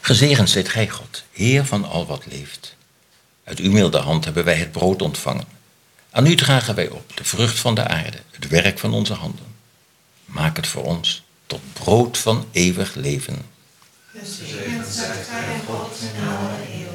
Gezegend zijt gij, God, Heer van al wat leeft. Uit uw milde hand hebben wij het brood ontvangen. Aan u dragen wij op, de vrucht van de aarde, het werk van onze handen. Maak het voor ons tot brood van eeuwig leven. Gezegend zijt gij, God, in alle eeuwen.